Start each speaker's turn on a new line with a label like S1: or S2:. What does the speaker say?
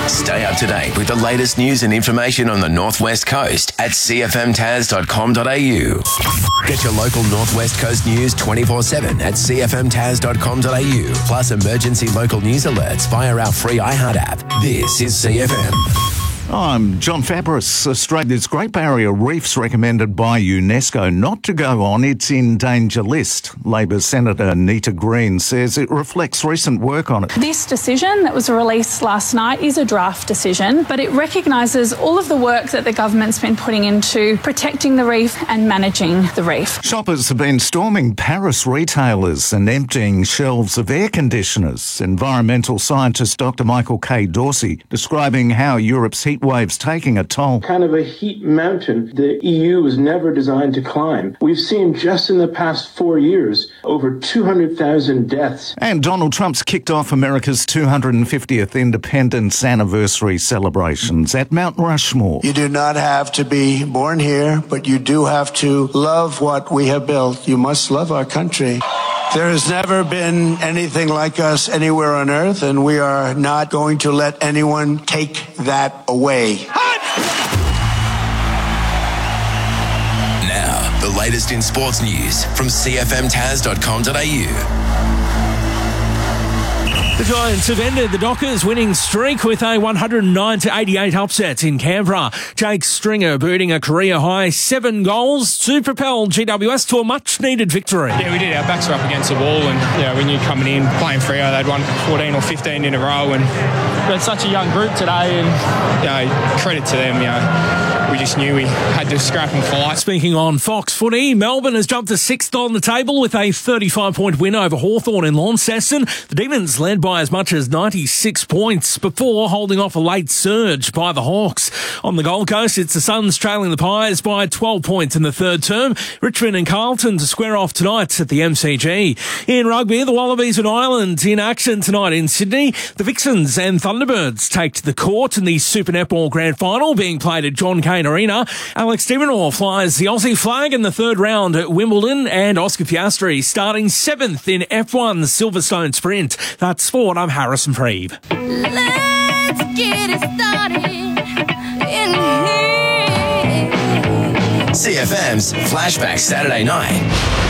S1: Stay up to date with the latest news and information on the Northwest Coast at cfmtas.com.au. Get your local Northwest Coast news 24/7 at cfmtas.com.au. Plus emergency local news alerts via our free iHeart app. This is CFM.
S2: I'm John Fabris. Australia's Great Barrier Reef's recommended by UNESCO not to go on its in-danger list. Labor Senator Nita Green says it reflects recent work on it.
S3: This decision that was released last night is a draft decision, but it recognises all of the work that the government's been putting into protecting the reef and managing the reef.
S2: Shoppers have been storming Paris retailers and emptying shelves of air conditioners. Environmental scientist Dr. Michael K. Dorsey describing how Europe's heat waves taking a toll.
S4: Kind of a heat mountain the EU was never designed to climb. We've seen just in the past 4 years over 200,000 deaths.
S2: And Donald Trump's kicked off America's 250th independence anniversary celebrations at Mount Rushmore.
S5: You do not have to be born here, but you do have to love what we have built. You must love our country. There has never been anything like us anywhere on earth, and we are not going to let anyone take that away.
S1: Now, the latest in sports news from cfmtas.com.au.
S6: The Giants have ended the Dockers' winning streak with a 109-88 upset in Canberra. Jake Stringer booting a career-high 7 goals to propel GWS to a much-needed victory.
S7: Yeah, we did. Our backs were up against the wall, and we knew coming in, playing Freo, they'd won 14 or 15 in a row, and we had such a young group today, and credit to them. We just knew we had to scrap and fight.
S6: Speaking on Fox Footy, Melbourne has jumped to 6th on the table with a 35-point win over Hawthorn in Launceston. The Demons led by as much as 96 points before holding off a late surge by the Hawks. On the Gold Coast, it's the Suns trailing the Pies by 12 points in the third term. Richmond and Carlton to square off tonight at the MCG. In rugby, the Wallabies and Ireland in action tonight in Sydney. The Vixens and Thunderbirds take to the court in the Super Netball Grand Final being played at John Cain Arena. Alex de Minaur flies the Aussie flag in the third round at Wimbledon, and Oscar Piastri starting 7th in F1 Silverstone Sprint. That's sport. I'm Harrison Freeb.
S8: Let's get it started in here.
S1: CFM's Flashback Saturday Night.